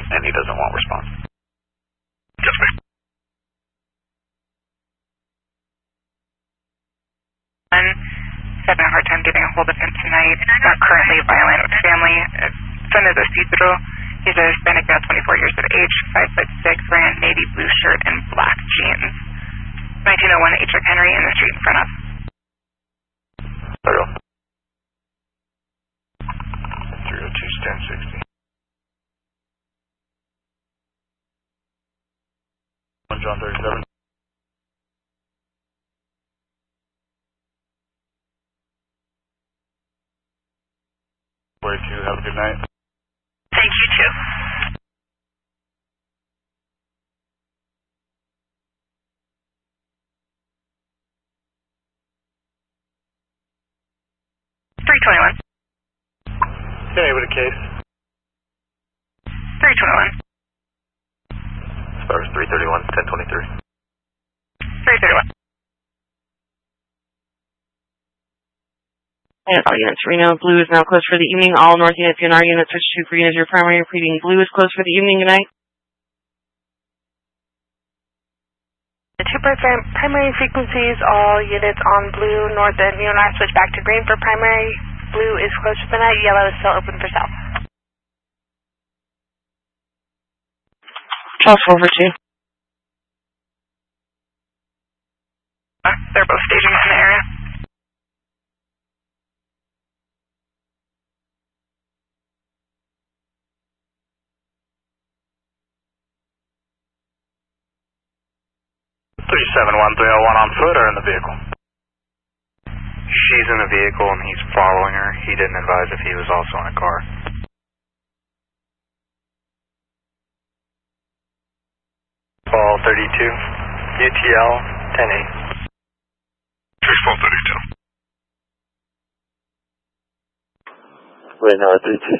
and he doesn't want response. Yes, ma'am. Having a hard time getting a hold of him tonight. Not currently violent with family. Son of Isidro. He's a Hispanic male, 24 years of age, 5'6", wearing a navy blue shirt and black jeans. 1901 H. Henry in the street in front of. 302 1060. 1 John 37. Have a good night. Thank you, too. Okay, with a case. 321. Stars 331, 1023. 331. And all units, Reno, blue is now closed for the evening. All north units, PNR units, switch to green as your primary. Repeating, blue is closed for the evening. Good night. The two primary frequencies, all units on blue, north and PNR, switch back to green for primary. Blue is closed for the night, yellow is still open for south. Charles 442. They're both staging in the area. On foot or in the vehicle? She's in the vehicle and he's following her. He didn't advise if he was also in a car. Ball 32, UTL 10-8. 32. Right now at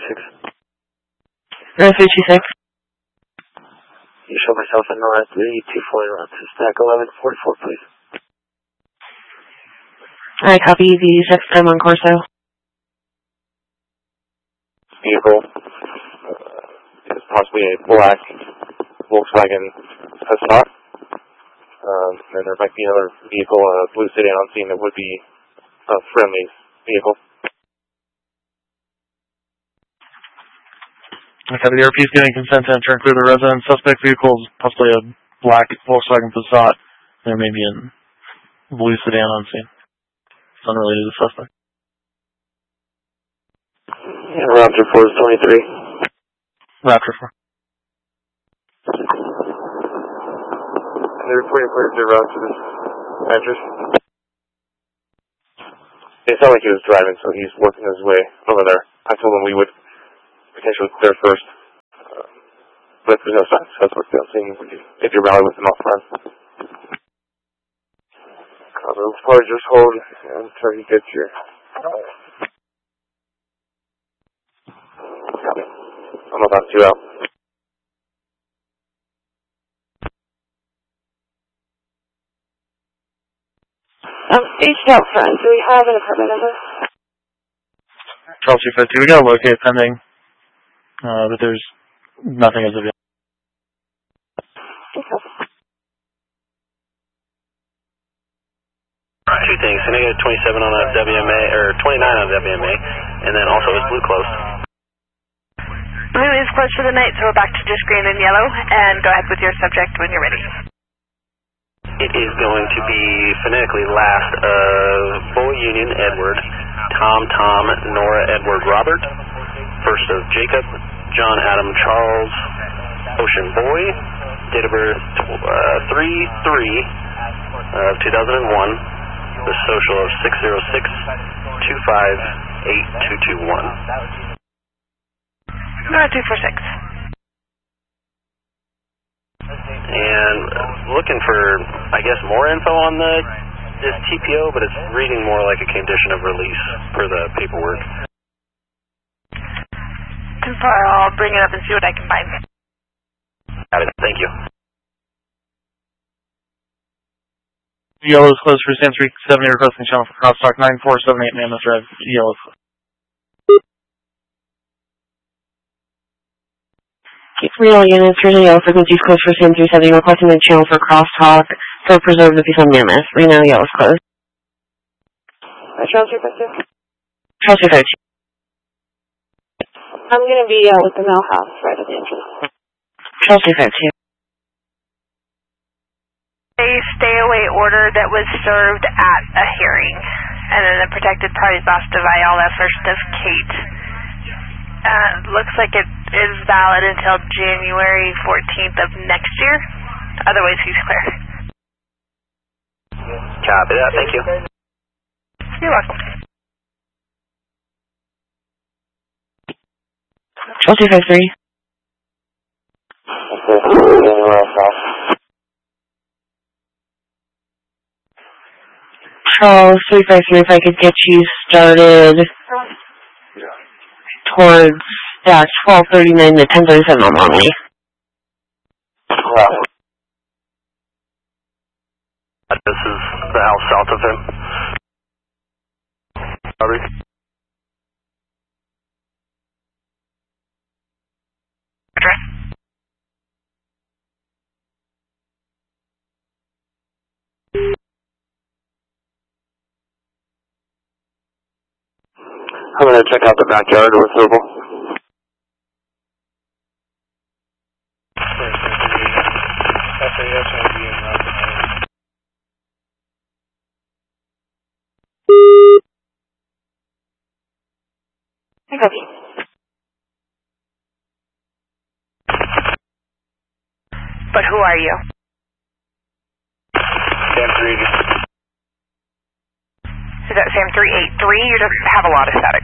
326. 326. You show myself a NORA 324 routes. Stack 1144, please. I copy the 6M on Corso. Vehicle is possibly a black Volkswagen Passat. And there might be another vehicle, a blue sedan on scene that would be a friendly vehicle. Okay, the RP is getting consent to enter include the resident suspect vehicles, possibly a black Volkswagen Passat. There may be a blue sedan on scene. It's unrelated to the suspect. And Raptor 4 is 23. Raptor 4. They're reporting clear to route to this address. It sounded like he was driving, so he's working his way over there. I told him we would potentially there first. But there's no signs, so that's what I'm seeing. If you rally with them off front. Let's probably just hold until he gets here. Got it. I'm about 2 out. Staged out front. Do we have an apartment number? Charles 252. We got a locate pending. But there's nothing as of yet. Okay. Two things. Can I get a 27 on a WMA, or 29 on a WMA, and then also is blue closed? Blue is closed for the night, so we're back to just green and yellow, and go ahead with your subject when you're ready. It is going to be phonetically last of Boy Union Edward, Tom Nora Edward Robert, first of Jacob, John Adam Charles Ocean Boy, date of birth 3/3 of 2001. The social of 606-258-221. Nora 246. And looking for, I guess, more info on this TPO, but it's reading more like a condition of release for the paperwork. I'll bring it up and see what I can find. Got it. Thank you. Yellow is closed for San 370 requesting channel for crosstalk 9478 Mammoth Drive. Yellow is closed. Reno units, Reno Yellow frequencies closed for SAM 370, requesting the channel for crosstalk for preserve the peace on Mammoth. Reno Yellow is closed. Charles 352. Charles 352. I'm going to be with the mail house right at the entrance. Charles 352. A stay-away order that was served at a hearing, and then the protected parties lost to Viola first of Kate. Looks like it is valid until January 14th of next year. Otherwise, he's clear. Copy that. Thank you. You're welcome. Charles 353. Charles 353, if I could get you started towards 1239 to 1037 on Longley. This is the house south of him. Sorry. Address. I'm going to check out the backyard with Verbal. I copy. But who are you? Sam 380. Is that Sam 383? You just have a lot of static.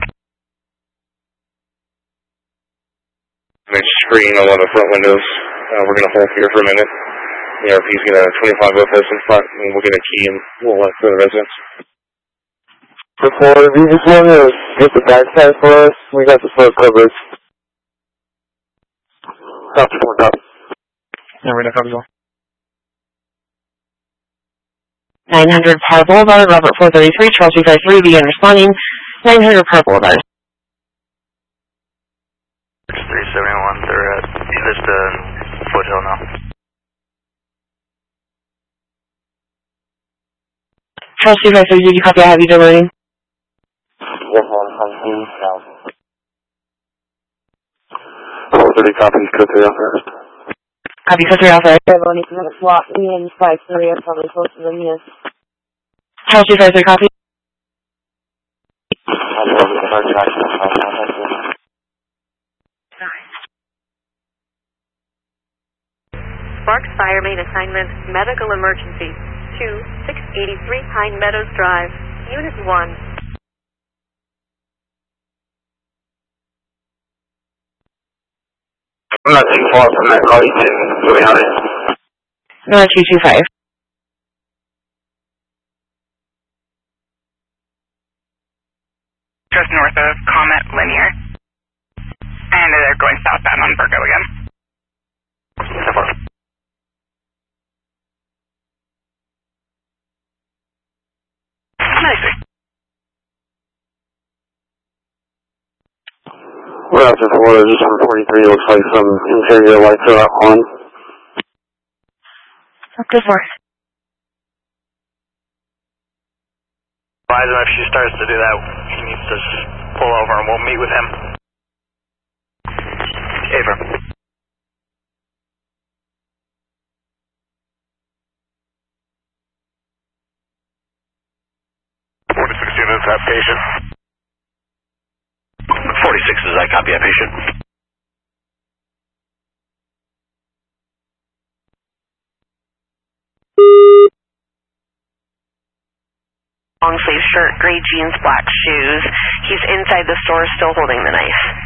I'm screen on one of the front windows. We're going to hold here for a minute. The RP's going to 25 with us in front, and we'll get a key and we'll let the residents. Before, if you just want to get the backside for us, we got the front covers. Copy, copy. Yeah, right now, copy as well. 900 Park Boulevard, Robert 433, Charles 353, begin responding. 900 Park Boulevard. 371, they're at Vista and Foothill now. Charles 353, did you copy? I have you downloading. Yes, I'm south. 430 copies, code 3 out first. Copy, code 3 out first. Everyone needs to have a swap. Ian 53, I'm probably closer than you. Charles 353, copy. Sparks Fire Main Assignment, Medical Emergency, 2683 Pine Meadows Drive, Unit 1. I'm not too far from that car, you can go behind it. 225. Just north of Comet Linear. And they're going southbound on Virgo again. Nice. We're out there for just on 43, looks like some interior lights are on. Good for. Advise him if she starts to do that, he needs to just pull over and we'll meet with him. Ava. 46 units, that patient. 46 is I copy that patient. Long sleeve shirt, gray jeans, black shoes. He's inside the store still holding the knife.